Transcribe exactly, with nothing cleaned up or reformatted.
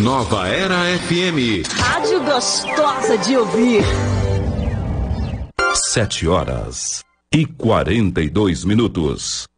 Nova Era F M. Rádio gostosa de ouvir. Sete horas e quarenta e dois minutos.